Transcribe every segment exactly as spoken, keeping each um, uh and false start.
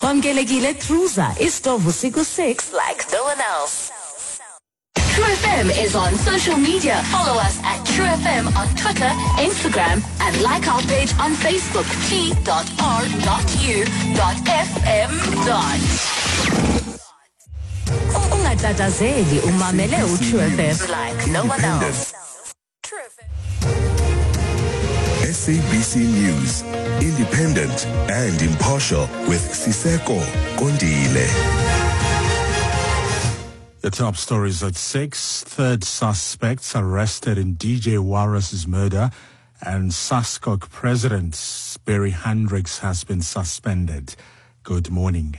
Wamkelekile Truza istovu siku six like no one else. True F M is on social media. Follow us at True F M on Twitter, Instagram, and like our page on Facebook, t dot r dot u dot f m. Ungatatazeli umamele uTrue F M like no one else. True F M. S A B C News, independent and impartial with Siseko Kondile. The top stories at six. Third suspects arrested in D J Waras's murder, and SASCOC President Barry Hendricks has been suspended. Good morning.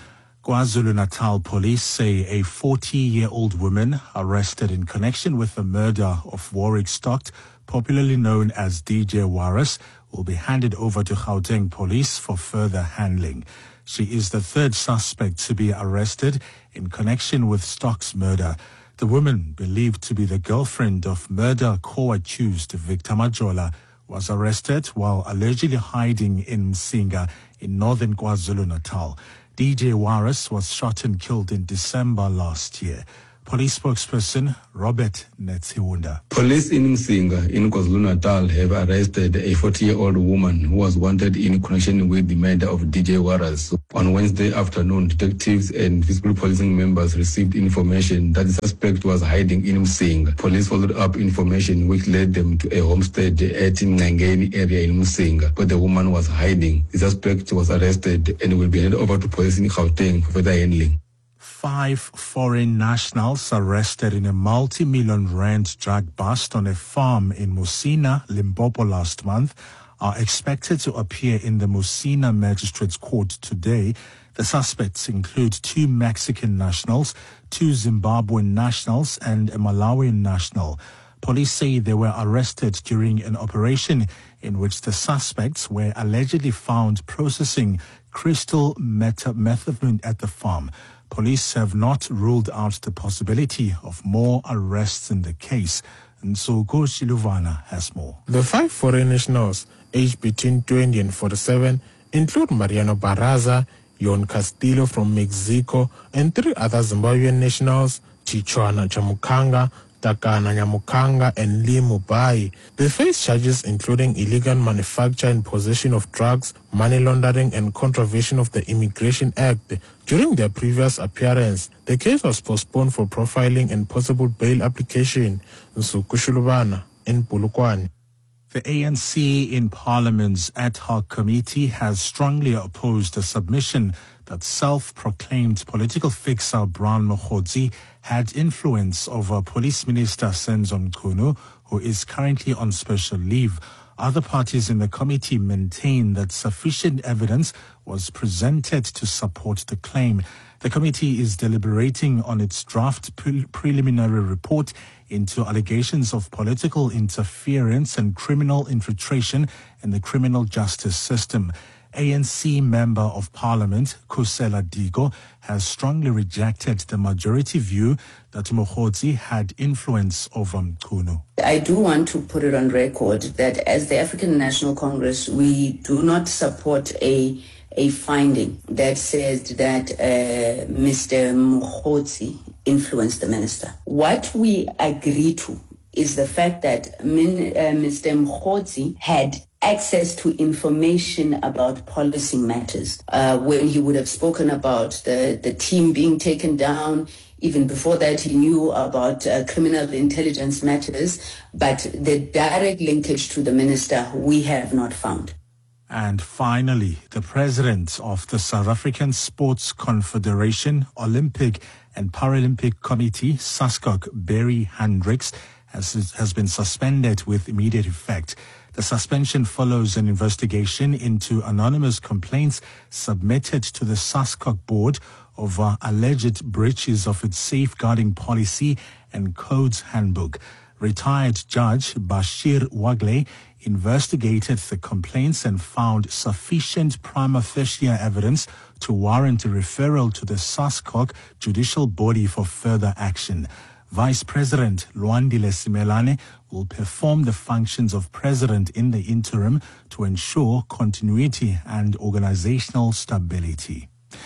KwaZulu-Natal police say a forty-year-old woman arrested in connection with the murder of Warwick Stocked, popularly known as D J Waras, will be handed over to Gauteng police for further handling. She is the third suspect to be arrested in connection with Stock's murder. The woman, believed to be the girlfriend of murder co-accused Victor Majola, was arrested while allegedly hiding in Msinga in northern KwaZulu-Natal. D J Waras was shot and killed in December last year. Police spokesperson Robert Netsiwunda. Police in Msinga in KwaZulu-Natal have arrested a forty-year-old woman who was wanted in connection with the murder of D J Waras. On Wednesday afternoon, detectives and visible policing members received information that the suspect was hiding in Msinga. Police followed up information which led them to a homestead at Ngangeni area in Msinga, where the woman was hiding. The suspect was arrested and will be handed over to police in Gauteng for further handling. Five foreign nationals arrested in a multi-million rand drug bust on a farm in Musina, Limpopo last month are expected to appear in the Musina Magistrates Court today. The suspects include two Mexican nationals, two Zimbabwean nationals, and a Malawian national. Police say they were arrested during an operation in which the suspects were allegedly found processing crystal methamphetamine at the farm. Police have not ruled out the possibility of more arrests in the case. And so Coach Siluvana has more. The five foreign nationals, aged between twenty and forty-seven, include Mariano Barraza, Yon Castillo from Mexico, and three other Zimbabwean nationals, Chichwana Chamukanga, Takana Nyamukanga, and Lee Mubai. They face charges including illegal manufacture and possession of drugs, money laundering, and contravention of the Immigration Act. During their previous appearance, the case was postponed for profiling and possible bail application. Nsukushulubana in Polokwane. The A N C in Parliament's ad hoc committee has strongly opposed the submission that self-proclaimed political fixer Brian Mokgotsi had influence over Police Minister Senzo Mchunu, who is currently on special leave. Other parties in the committee maintain that sufficient evidence was presented to support the claim. The committee is deliberating on its draft pre- preliminary report into allegations of political interference and criminal infiltration in the criminal justice system. A N C Member of Parliament, Kusela Digo, has strongly rejected the majority view that Mokgotsi had influence over Mchunu. I do want to put it on record that as the African National Congress, we do not support a a finding that says that uh, Mister Mokgotsi influenced the minister. What we agree to is the fact that min, uh, Mister Mokgotsi had access to information about policy matters. Uh, when he would have spoken about the, the team being taken down, even before that he knew about uh, criminal intelligence matters, but the direct linkage to the minister we have not found. And finally, the president of the South African Sports Confederation, Olympic and Paralympic Committee, SASCOC, Barry Hendricks, has, has been suspended with immediate effect. The suspension follows an investigation into anonymous complaints submitted to the SASCOC board over alleged breaches of its safeguarding policy and codes handbook. Retired Judge Bashir Wagle investigated the complaints and found sufficient prima facie evidence to warrant a referral to the SASCOC judicial body for further action. Vice President Luandile Simelane will perform the functions of president in the interim to ensure continuity and organizational stability.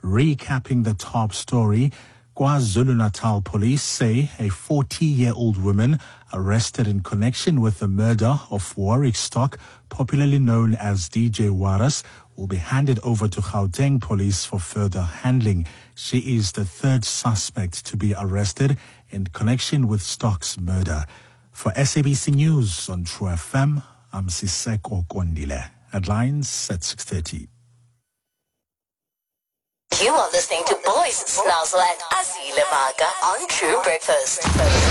Recapping the top story, KwaZulu-Natal police say a forty-year-old woman arrested in connection with the murder of Warwick Stock, popularly known as D J Waras, will be handed over to Gauteng police for further handling. She is the third suspect to be arrested in connection with Stock's murder. For S A B C News on True F M, I'm Siseko Kondile. Headlines at six thirty. You are listening to Boys Snozzle and Azile Maga on True Breakfast.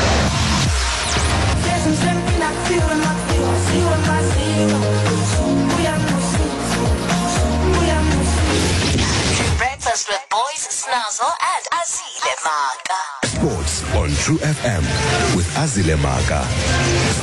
True Breakfast with Boys Snozzle and Azile Maga. Sports on True F M with Azile Maga.